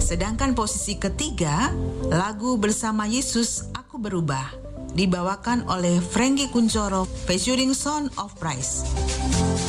Sedangkan posisi ketiga, lagu Bersama Yesus Aku Berubah, dibawakan oleh Frankie Kunchoro featuring Son of Praise.